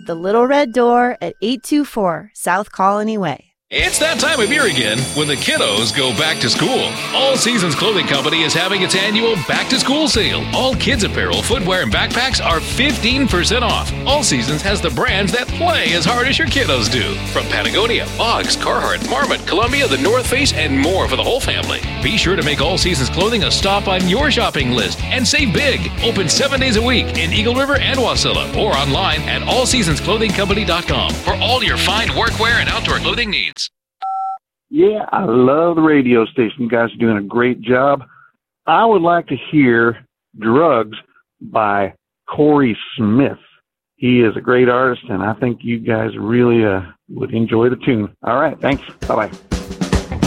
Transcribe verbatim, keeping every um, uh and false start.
The Little Red Door at eight two four South Colony Way. It's that time of year again when the kiddos go back to school. All Seasons Clothing Company is having its annual back to school sale. All kids apparel, footwear, and backpacks are fifteen percent off. All Seasons has the brands that play as hard as your kiddos do. From Patagonia, Boggs, Carhartt, Marmot, Columbia, the North Face, and more for the whole family. Be sure to make All Seasons Clothing a stop on your shopping list and save big. Open seven days a week in Eagle River and Wasilla or online at all seasons clothing company dot com for all your fine workwear and outdoor clothing needs. Yeah, I love the radio station. You guys are doing a great job. I would like to hear Drugs by Corey Smith. He is a great artist, and I think you guys really uh, would enjoy the tune. All right, thanks. Bye-bye.